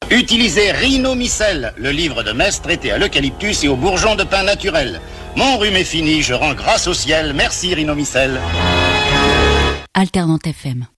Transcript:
Utilisez Rhinomycel, le livre de Metz traité à l'eucalyptus et aux bourgeons de pin naturel. Mon rhume est fini, je rends grâce au ciel. Merci Rhinomycel. Alternante FM.